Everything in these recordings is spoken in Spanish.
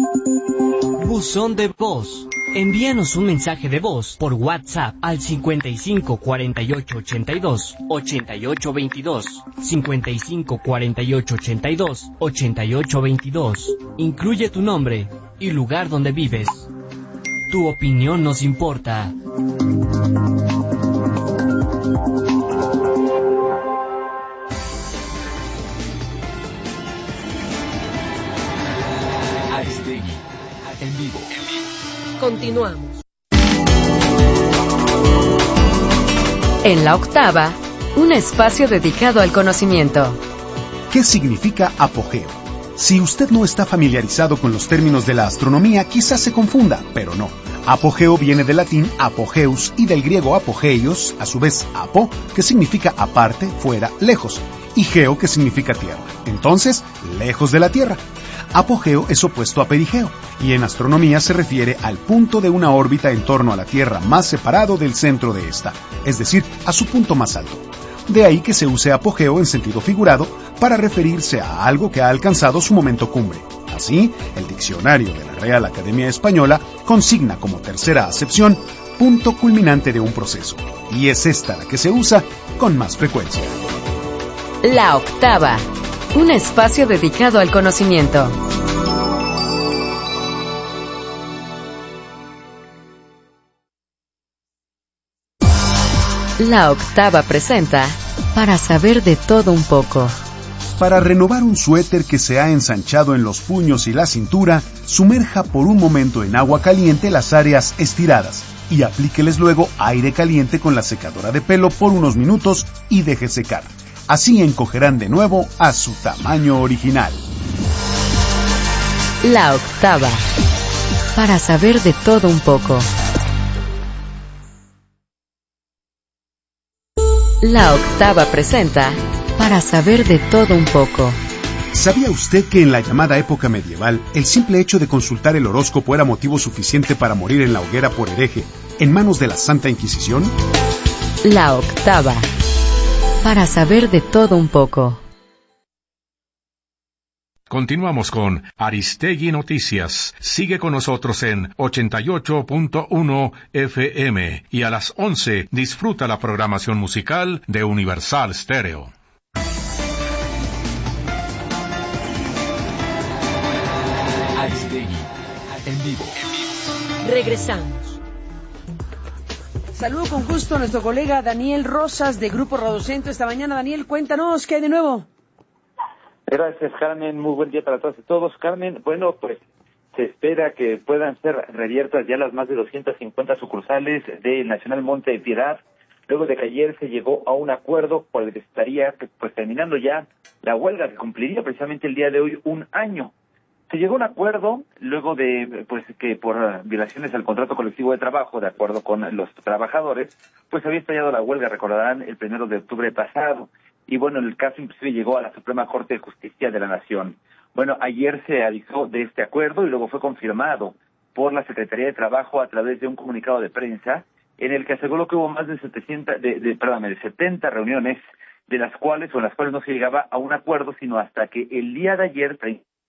Buzón de voz. Envíanos un mensaje de voz por WhatsApp al 55 48 82 88 22, 55 48 82 88 22. Incluye tu nombre y lugar donde vives. Tu opinión nos importa. Aristegui, en vivo. Continuamos. En la octava, un espacio dedicado al conocimiento. ¿Qué significa apogeo? Si usted no está familiarizado con los términos de la astronomía, quizás se confunda, pero no. Apogeo viene del latín apogeus y del griego apogeios, a su vez apo, que significa aparte, fuera, lejos, y geo, que significa tierra. Entonces, lejos de la Tierra. Apogeo es opuesto a perigeo, y en astronomía se refiere al punto de una órbita en torno a la Tierra más separado del centro de esta, es decir, a su punto más alto. De ahí que se use apogeo en sentido figurado para referirse a algo que ha alcanzado su momento cumbre. Así, el diccionario de la Real Academia Española consigna como tercera acepción punto culminante de un proceso, y es esta la que se usa con más frecuencia. La octava, un espacio dedicado al conocimiento. La octava presenta Para saber de todo un poco. Para renovar un suéter que se ha ensanchado en los puños y la cintura, sumerja por un momento en agua caliente las áreas estiradas y aplíqueles luego aire caliente con la secadora de pelo por unos minutos y deje secar. Así encogerán de nuevo a su tamaño original. La octava, para saber de todo un poco. La octava presenta Para saber de todo un poco. ¿Sabía usted que en la llamada época medieval, el simple hecho de consultar el horóscopo era motivo suficiente para morir en la hoguera por hereje, en manos de la Santa Inquisición? La octava, para saber de todo un poco. Continuamos con Aristegui Noticias. Sigue con nosotros en 88.1 FM y a las 11 disfruta la programación musical de Universal Stereo. Aristegui, en vivo. Regresamos. Saludo con gusto a nuestro colega Daniel Rosas de Grupo Radiocentro esta mañana. Daniel, cuéntanos, ¿qué hay de nuevo? Gracias, Carmen. Muy buen día para todas y todos. Carmen, bueno, pues se espera que puedan ser reabiertas ya las más de 250 sucursales del Nacional Monte de Piedad, luego de que ayer se llegó a un acuerdo por el que estaría pues terminando ya la huelga que cumpliría precisamente el día de hoy un año. Se llegó a un acuerdo luego de pues que por violaciones al contrato colectivo de trabajo, de acuerdo con los trabajadores, pues había estallado la huelga, recordarán, el 1 de octubre pasado. Y bueno, el caso inclusive llegó a la Suprema Corte de Justicia de la Nación. Bueno, ayer se avisó de este acuerdo y luego fue confirmado por la Secretaría de Trabajo a través de un comunicado de prensa en el que aseguró que hubo más de 70 reuniones en las cuales no se llegaba a un acuerdo, sino hasta que el día de ayer...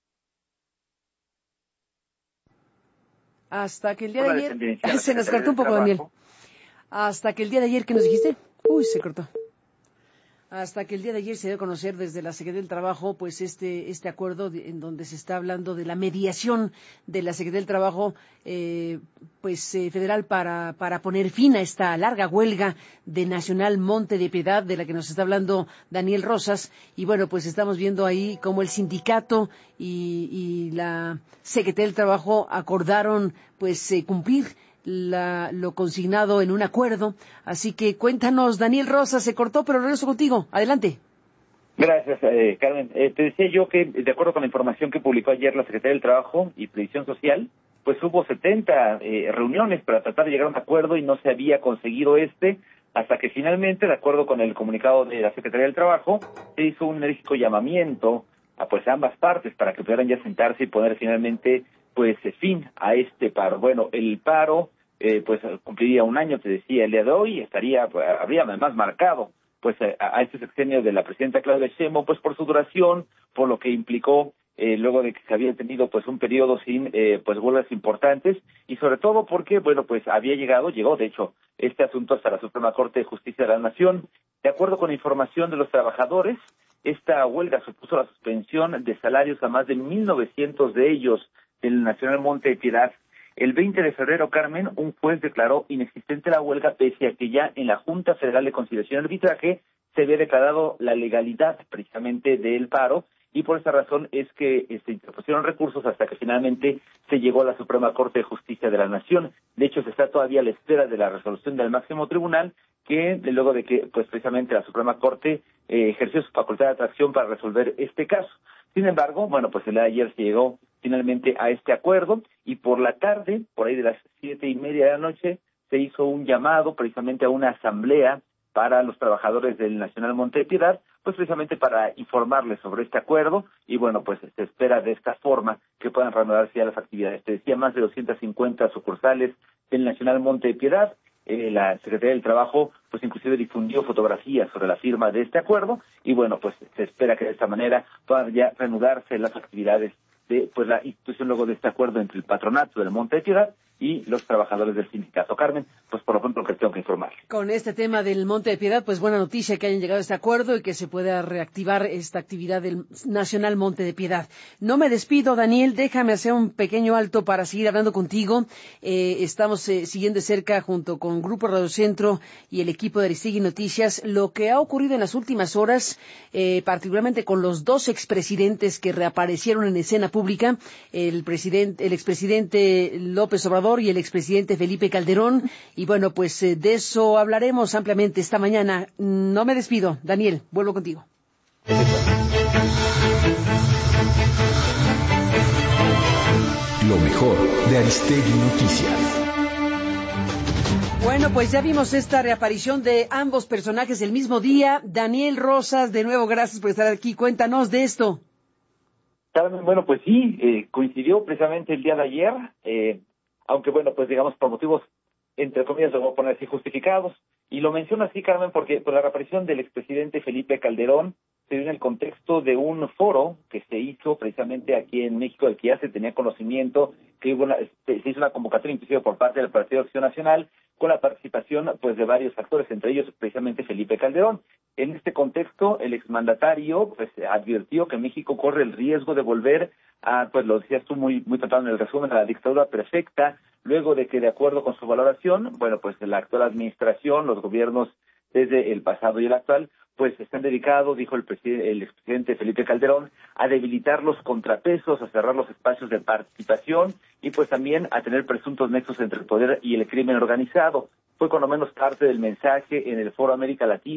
Hasta que el día de ayer... Se nos cortó un poco, Daniel. Hasta que el día de ayer, ¿qué nos dijiste? Uy, se cortó. Hasta que el día de ayer se dio a conocer desde la Secretaría del Trabajo, pues este acuerdo en donde se está hablando de la mediación de la Secretaría del Trabajo, federal para poner fin a esta larga huelga de Nacional Monte de Piedad, de la que nos está hablando Daniel Rosas. Y bueno, pues estamos viendo ahí cómo el sindicato y la Secretaría del Trabajo acordaron, cumplir lo consignado en un acuerdo. Así que cuéntanos, Daniel Rosa, se cortó, pero regreso contigo. Adelante. Gracias, Carmen. Te decía yo que, de acuerdo con la información que publicó ayer la Secretaría del Trabajo y Previsión Social, pues hubo 70 reuniones para tratar de llegar a un acuerdo y no se había conseguido hasta que finalmente, de acuerdo con el comunicado de la Secretaría del Trabajo, se hizo un enérgico llamamiento a ambas partes para que pudieran ya sentarse y poner finalmente fin a este paro. Bueno, el paro cumpliría un año, te decía, el día de hoy, habría además marcado a este sexenio de la presidenta Claudia Sheinbaum, por su duración, por lo que implicó luego de que se había tenido pues un periodo sin pues huelgas importantes, y sobre todo porque, bueno, pues llegó de hecho este asunto hasta la Suprema Corte de Justicia de la Nación. De acuerdo con información de los trabajadores, esta huelga supuso la suspensión de salarios a más de 1,900 de ellos del Nacional Monte de Piedad. El 20 de febrero, Carmen, un juez declaró inexistente la huelga pese a que ya en la Junta Federal de Conciliación y Arbitraje se había declarado la legalidad precisamente del paro, y por esa razón es que se interpusieron recursos hasta que finalmente se llegó a la Suprema Corte de Justicia de la Nación. De hecho, se está todavía a la espera de la resolución del máximo tribunal, que luego de que pues precisamente la Suprema Corte ejerció su facultad de atracción para resolver este caso. Sin embargo, bueno, pues el día de ayer se llegó finalmente a este acuerdo, y por la tarde, por ahí de las 7:30 de la noche, se hizo un llamado precisamente a una asamblea para los trabajadores del Nacional Monte de Piedad, pues precisamente para informarles sobre este acuerdo, y bueno, pues se espera de esta forma que puedan reanudarse ya las actividades. Te decía, más de 250 sucursales del Nacional Monte de Piedad. La Secretaría del Trabajo pues inclusive difundió fotografías sobre la firma de este acuerdo, y bueno, pues se espera que de esta manera puedan ya reanudarse las actividades de pues la institución luego de este acuerdo entre el patronato del Monte de Piedad y los trabajadores del sindicato. Carmen, pues por lo pronto que tengo que informar. Con este tema del Monte de Piedad, pues buena noticia que hayan llegado a este acuerdo y que se pueda reactivar esta actividad del Nacional Monte de Piedad. No me despido, Daniel, déjame hacer un pequeño alto para seguir hablando contigo. Estamos siguiendo de cerca junto con Grupo Radio Centro y el equipo de Aristegui Noticias lo que ha ocurrido en las últimas horas, particularmente con los dos expresidentes que reaparecieron en escena pública, el expresidente López Obrador y el expresidente Felipe Calderón, y bueno, pues de eso hablaremos ampliamente esta mañana. No me despido, Daniel, vuelvo contigo. Lo mejor de Aristegui Noticias. Bueno, pues ya vimos esta reaparición de ambos personajes el mismo día. Daniel Rosas, de nuevo, gracias por estar aquí. Cuéntanos de esto. Bueno, pues sí, coincidió precisamente el día de ayer, aunque bueno, pues digamos por motivos, entre comillas, lo voy a poner así, justificados. Y lo menciono así, Carmen, porque por la reaparición del expresidente Felipe Calderón se dio en el contexto de un foro que se hizo precisamente aquí en México, del que ya se tenía conocimiento, que se hizo una convocatoria inclusive por parte del Partido de Acción Nacional, con la participación pues de varios actores, entre ellos precisamente Felipe Calderón. En este contexto, el exmandatario pues advirtió que México corre el riesgo de volver a, pues lo decías tú muy tratado en el resumen, a la dictadura perfecta, luego de que, de acuerdo con su valoración, bueno, pues la actual administración, los gobiernos desde el pasado y el actual, pues están dedicados, dijo el expresidente Felipe Calderón, a debilitar los contrapesos, a cerrar los espacios de participación y pues también a tener presuntos nexos entre el poder y el crimen organizado. Fue con lo menos parte del mensaje en el Foro el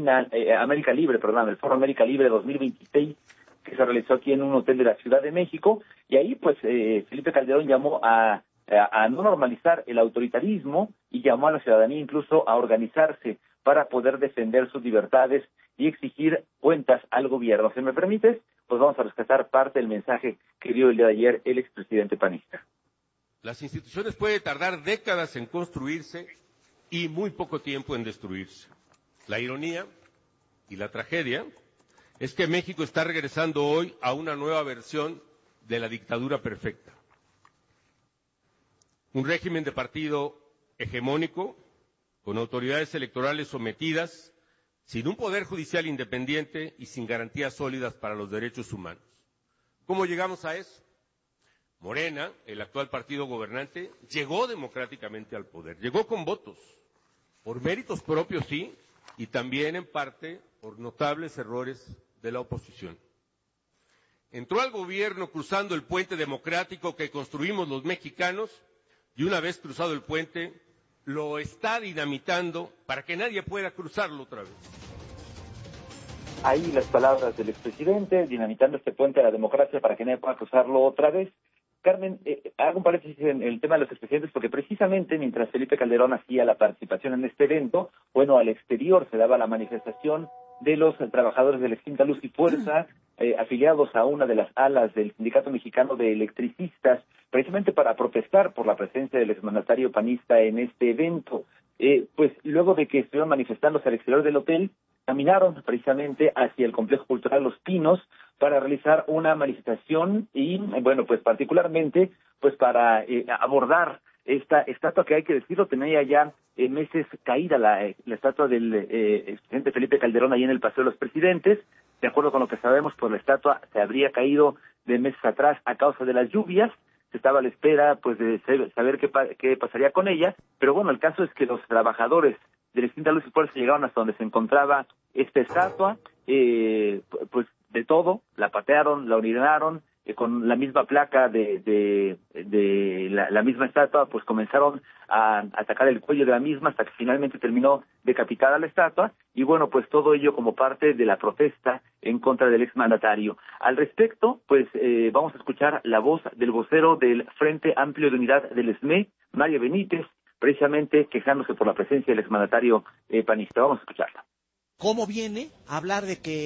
Foro América Libre 2026, que se realizó aquí en un hotel de la Ciudad de México, y ahí pues Felipe Calderón llamó a no normalizar el autoritarismo y llamó a la ciudadanía incluso a organizarse para poder defender sus libertades y exigir cuentas al gobierno. Si me permites, pues vamos a rescatar parte del mensaje que dio el día de ayer el expresidente panista. Las instituciones pueden tardar décadas en construirse y muy poco tiempo en destruirse. La ironía y la tragedia es que México está regresando hoy a una nueva versión de la dictadura perfecta. Un régimen de partido hegemónico, con autoridades electorales sometidas, sin un poder judicial independiente y sin garantías sólidas para los derechos humanos. ¿Cómo llegamos a eso? Morena, el actual partido gobernante, llegó democráticamente al poder, llegó con votos, por méritos propios sí, y también en parte por notables errores de la oposición. Entró al gobierno cruzando el puente democrático que construimos los mexicanos, y una vez cruzado el puente, lo está dinamitando para que nadie pueda cruzarlo otra vez. Ahí las palabras del expresidente, dinamitando este puente de la democracia para que nadie pueda cruzarlo otra vez. Carmen, hago un paréntesis en el tema de los expresidentes, porque precisamente mientras Felipe Calderón hacía la participación en este evento, bueno, al exterior se daba la manifestación de los trabajadores de la extinta Luz y Fuerza, afiliados a una de las alas del Sindicato Mexicano de Electricistas, precisamente para protestar por la presencia del exmandatario panista en este evento. Pues luego de que estuvieron manifestándose al exterior del hotel, caminaron precisamente hacia el complejo cultural Los Pinos para realizar una manifestación y, bueno, pues particularmente, pues para abordar esta estatua que hay que decirlo, tenía ya meses caída la estatua del presidente Felipe Calderón ahí en el Paseo de los Presidentes. De acuerdo con lo que sabemos, pues la estatua se habría caído de meses atrás a causa de las lluvias. Se estaba a la espera, pues, de saber qué pasaría con ella. Pero bueno, el caso es que los trabajadores del extinta Luz y Fuerza llegaron hasta donde se encontraba esta estatua, pues de todo, la patearon, la orinaron, con la misma placa de la misma estatua, pues comenzaron a atacar el cuello de la misma hasta que finalmente terminó decapitada la estatua, y bueno, pues todo ello como parte de la protesta en contra del exmandatario. Al respecto, pues vamos a escuchar la voz del vocero del Frente Amplio de Unidad del SME, Mario Benítez, precisamente quejándose por la presencia del exmandatario panista. Vamos a escucharla. ¿Cómo viene a hablar de que